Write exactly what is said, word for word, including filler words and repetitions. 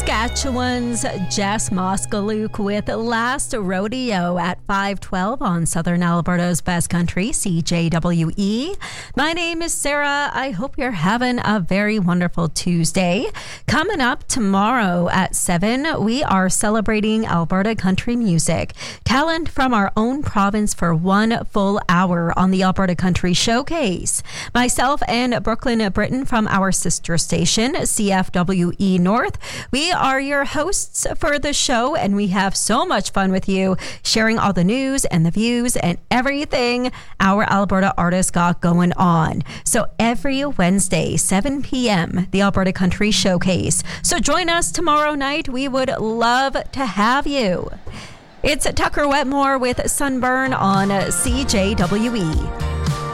Saskatchewan's Jess Moskaluk with Last Rodeo at five twelve on Southern Alberta's Best Country, C J W E. My name is Sarah. I hope you're having a very wonderful Tuesday. Coming up tomorrow at seven, we are celebrating Alberta country music. Talent from our own province for one full hour on the Alberta Country Showcase. Myself and Brooklyn Britton from our sister station, C F W E North. We are your hosts for the show, and we have so much fun with you, sharing all the news and the views and everything our Alberta artists got going on. So every Wednesday, seven p.m., the Alberta Country Showcase. So join us tomorrow night. We would love to have you. It's Tucker Wetmore with Sunburn on C J W E.